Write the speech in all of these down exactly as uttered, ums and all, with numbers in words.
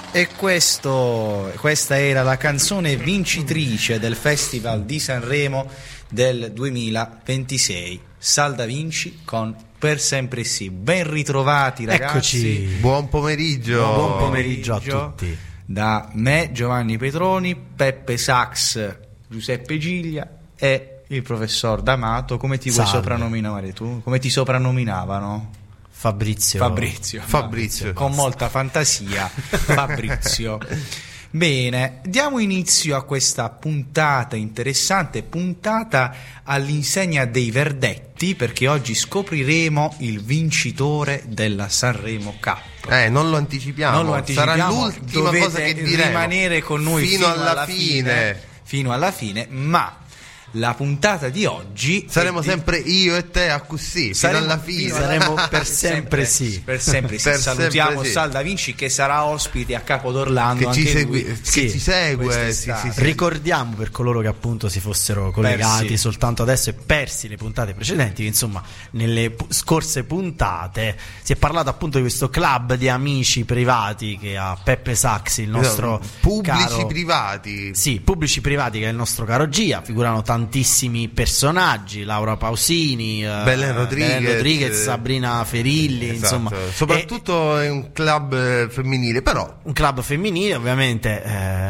E questo, questa era la canzone vincitrice del Festival di Sanremo del duemilaventisei, Sal Da Vinci con Per Sempre Sì. Ben ritrovati ragazzi. Eccoci. Buon pomeriggio. Buon pomeriggio a tutti. Da me, Giovanni Petroni, Peppe Sax, Giuseppe Giglia e il professor D'Amato. Come ti vuoi Salve. soprannominare tu? Come ti soprannominavano? Fabrizio. Fabrizio. Fabrizio. Con molta fantasia, Fabrizio. Bene, diamo inizio a questa puntata interessante, puntata all'insegna dei verdetti, perché oggi scopriremo il vincitore della Sanremo Cup. Eh, non lo anticipiamo. Non lo anticipiamo, sarà l'ultima dovete cosa che diremo. rimanere con noi fino, fino alla, alla fine. fine. Fino alla fine, ma la puntata di oggi saremo di... sempre io e te a così saremo fino alla fine. Fino saremo per sempre sì. Per sempre sì. Per Salutiamo sempre sì. Sal Da Vinci che sarà ospite a Capo d'Orlando, che ci, anche segui, lui. che Sì, ci segue. Sì, sì, sì. Ricordiamo per coloro che appunto si fossero collegati Persi. soltanto adesso e persi le puntate precedenti che insomma nelle pu- scorse puntate si è parlato appunto di questo club di amici privati che ha Peppe Sax, il nostro pubblici caro... privati. Sì, pubblici privati, che è il nostro caro Gia. Figurano tantissimi personaggi: Laura Pausini, eh, Belen Rodriguez, Belen Rodriguez, Sabrina Ferilli, Esatto. insomma. Soprattutto E- è un club eh, femminile, però un club femminile ovviamente,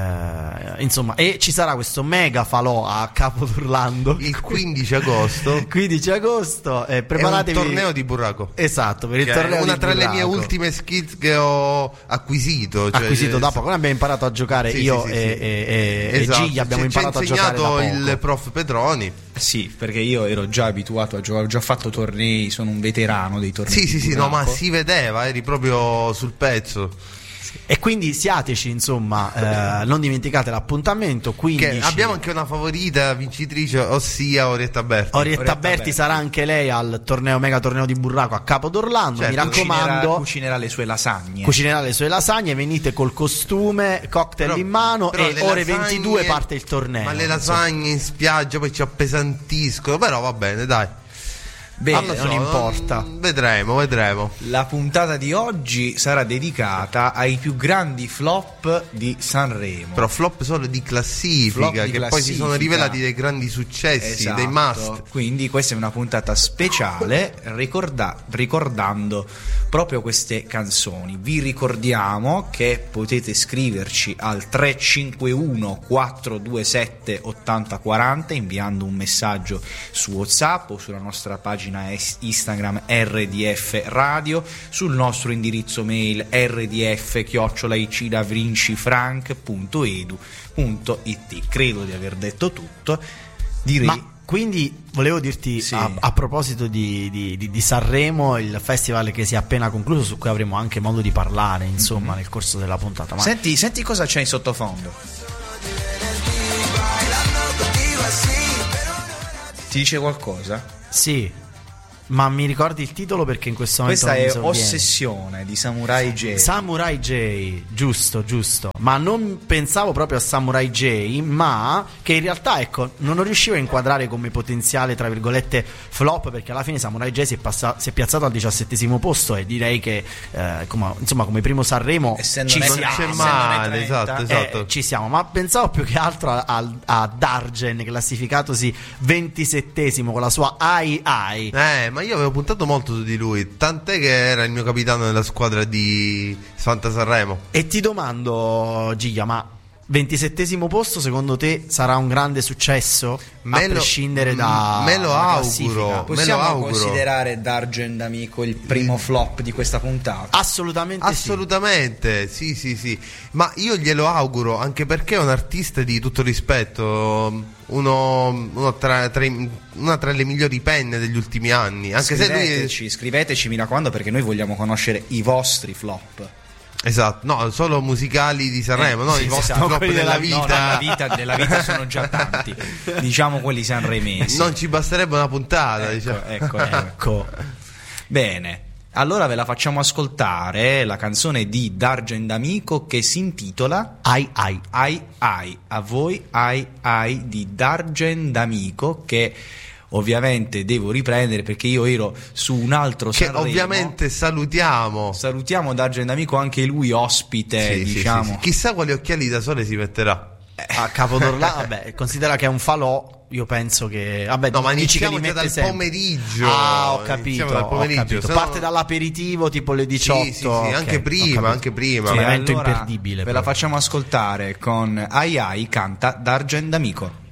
eh, insomma, e ci sarà questo mega falò a Capo d'Orlando il quindici agosto quindici agosto, eh, è un preparatevi. torneo di burraco. Esatto, per il Che è torneo una di tra le mie burraco. ultime skills che ho acquisito, cioè, acquisito eh, da poco. Noi abbiamo imparato a giocare, sì, io sì, e, sì, sì. e, e, Esatto. e Gigli abbiamo Ci- ci ha imparato a giocare da poco. insegnato il prof Petroni. Sì, perché io ero già abituato a giocare, ho già fatto tornei, sono un veterano dei tornei. Sì, di sì, sì, no, ma burraco. si vedeva, eri proprio sul pezzo. E quindi siateci, insomma, eh, non dimenticate l'appuntamento. quindici Che abbiamo anche una favorita vincitrice, ossia Orietta Berti. Orietta, Orietta Berti Berti. sarà anche lei al torneo mega torneo di burraco a Capo d'Orlando. Certo. Mi raccomando, Cucinerà, cucinerà le sue lasagne. cucinerà le sue lasagne. Venite col costume, cocktail Però- in mano, però e le ore lasagne- ventidue parte il torneo. Ma le insomma. lasagne in spiaggia poi ci appesantiscono, però va bene, dai. Bene, lo so, non importa. non- Vedremo, vedremo. la puntata di oggi sarà dedicata ai più grandi flop di Sanremo. Però flop solo di classifica, Flop di che poi si sono classifica. rivelati dei grandi successi, Esatto. dei must. Quindi questa è una puntata speciale ricorda- ricordando proprio queste canzoni. Vi ricordiamo che potete scriverci al tre cinque uno quattro due sette otto zero quattro zero inviando un messaggio su WhatsApp o sulla nostra pagina es- Instagram R D F Radio, sul nostro indirizzo mail r d f chiocciola i c da vinci frank punto e d u punto i t. Credo di aver detto tutto. Direi Ma quindi volevo dirti, Sì. a, a proposito di, di, di, di Sanremo, il festival che si è appena concluso, su cui avremo anche modo di parlare, insomma, nel corso della puntata. Ma Senti, senti cosa c'è in sottofondo. Ti dice qualcosa? sì, ma mi ricordi il titolo, perché in questo momento Questa non è mi sovviene. Ossessione di Samurai J. Samurai J, giusto, giusto. Ma non pensavo proprio a Samurai J, ma che in realtà, ecco, non riuscivo a inquadrare come potenziale, tra virgolette, flop, perché alla fine Samurai J si è, passa- si è piazzato al diciassettesimo posto, e direi che eh, come, insomma, come primo Sanremo Essendo ci ne- Non siamo. c'è essendo male, ne esatto, trenta, esatto. Eh, ci siamo, ma pensavo più che altro a, a, a Dargen, classificatosi ventisettesimo con la sua Ai Ai. Eh, ma io avevo puntato molto su di lui, tant'è che era il mio capitano nella squadra di Santa Sanremo. E ti domando, Giga, ma ventisettesimo posto secondo te sarà un grande successo? Me a lo- prescindere da me lo dalla auguro. classifica? Possiamo Me lo auguro. considerare Dargen D'Amico il primo flop di questa puntata? Assolutamente sì. Assolutamente, sì, sì, sì. Ma io glielo auguro, anche perché è un artista di tutto rispetto, uno, uno tra, tra i- una tra le migliori penne degli ultimi anni. Anche se lui. Scriveteci, scriveteci, mi raccomando, perché noi vogliamo conoscere i vostri flop. Esatto, no, solo musicali di Sanremo, Eh, no, sì, i sì, vostri esatto, flop quelli della No, vita. della vita, della vita sono già tanti. Diciamo quelli sanremesi. Non ci basterebbe una puntata, Ecco, diciamo. ecco, ecco. Ecco. Bene. Allora ve la facciamo ascoltare, la canzone di Dargen D'Amico che si intitola Ai Ai. Ai Ai. A voi Ai Ai di Dargen D'Amico, che ovviamente devo riprendere perché io ero su un altro che Sanremo. Ovviamente salutiamo Salutiamo Dargen D'Amico, anche lui ospite, sì, diciamo. sì, sì, sì. Chissà quali occhiali da sole si metterà a Capodorlà. Vabbè, considera che è un falò, io penso che vabbè, no, ma dici che iniziamo li già mette dal sempre. pomeriggio. Ah, ho capito, Iniziamo dal ho pomeriggio, capito. se Parte no- dall'aperitivo tipo le diciotto. Sì, sì, sì, ok, anche ho prima, capito. anche prima. Sì, E evento allora imperdibile ve la proprio. facciamo ascoltare con Ai Ai canta Dargen D'Amico.